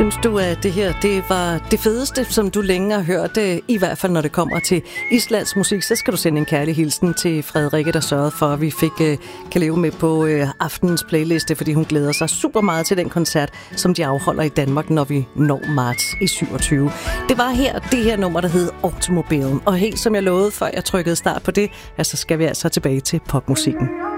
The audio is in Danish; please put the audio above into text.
Synes du, at det her det var det fedeste, som du længe har hørt, i hvert fald når det kommer til Islands musik, så skal du sende en kærlig hilsen til Frederikke, der sørgede for, at vi kan leve med på aftenens playliste, fordi hun glæder sig super meget til den koncert, som de afholder i Danmark, når vi når marts i 27. Det var det her nummer, der hed Automobilen, og helt som jeg lovede, før jeg trykkede start på det, så skal vi altså tilbage til popmusikken.